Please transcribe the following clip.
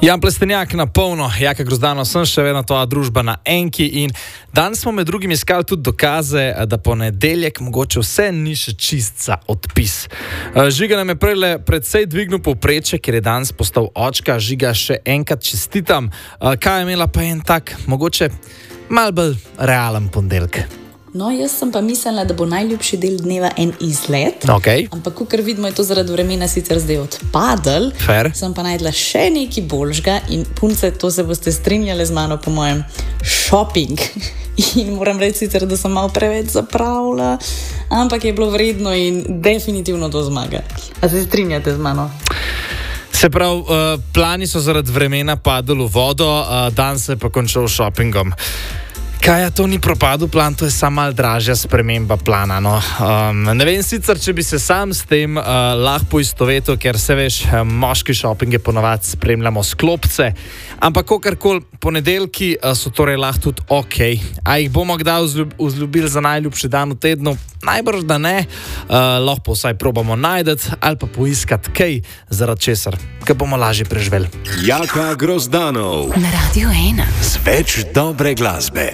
Jan Plestenjak na polno, Jaka Grozdano, sem še vedno tvoja družba na Enki in danes smo med drugim iskali tudi dokaze, da ponedeljek mogoče vse ni še čist za odpis. Žiga nam je predvsej dvignil povprečje, ker je danes postal očka. Žiga, še enkrat čestitam. Kaj je imela pa en tak, mogoče mal bolj realen ponedeljek? No, jaz sem pa mislila, da bo najljubši del dneva en izlet. Okay. Ampak, kakor vidimo, je to zaradi vremena sicer zdaj odpadel. Fair. Sem pa najdla še nekaj boljšega in punce, to se boste strinjali z mano, po mojem, shopping. In moram reči sicer, da sem malo preveč zapravila, ampak je bilo vredno in definitivno to zmaga. A se strinjate z mano? Se pravi, plani so zaradi vremena padli v vodo, dan se je pa končal s shoppingom. Kaj, to ni propadel plan, to je samo malo dražja sprememba plana. No. Ne vem sicer, če bi se sam s tem lahko poistovetil, ker se veš, moški šopinge ponavadi spremljamo s klopce, ampak kakorkoli, ponedeljki so torej lahko tudi ok. A jih bomo kdaj vzljubili za najljubši dan v tednu? Najbrž da ne, lahko vsaj probamo najti ali pa poiskati kaj, zaradi česar, kaj bomo lažje preživeli. Jaka Grozdanov na Radio 1 z več dobre glasbe.